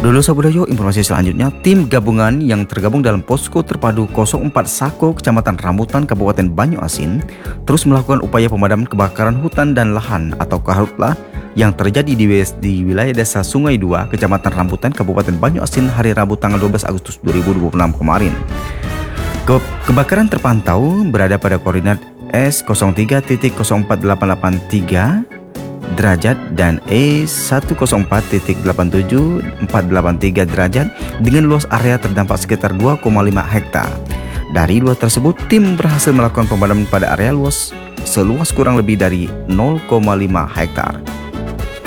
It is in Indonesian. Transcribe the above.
Dulu Sabudayo, informasi selanjutnya, tim gabungan yang tergabung dalam Posko Terpadu 04 Sako Kecamatan Rambutan Kabupaten Banyuasin terus melakukan upaya pemadaman kebakaran hutan dan lahan atau karhutlah yang terjadi di wilayah Desa Sungai 2, Kecamatan Rambutan Kabupaten Banyuasin hari Rabu tanggal 12 Agustus 2026 kemarin. Kebakaran terpantau berada pada koordinat S03.04883 derajat dan E104.87483 derajat dengan luas area terdampak sekitar 2,5 hektar. Dari luas tersebut, tim berhasil melakukan pemadaman pada area seluas kurang lebih dari 0,5 hektar.